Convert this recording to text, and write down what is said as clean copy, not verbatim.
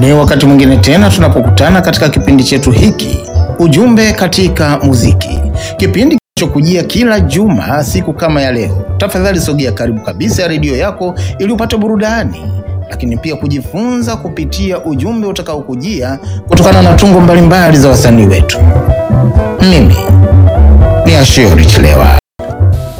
Ni wakati mwingine tena tunapokutana katika kipindi chetu hiki, Ujumbe katika Muziki. Kipindi kinachokujia kila Juma siku kama ya leo. Tafadhali sogea karibu kabisa ya redio yako ili upate burudani, lakini pia kujifunza kupitia ujumbe utakaokujia kutokana na tungo mbalimbali za wasanii wetu. Mimi ni Ashio Richlewa.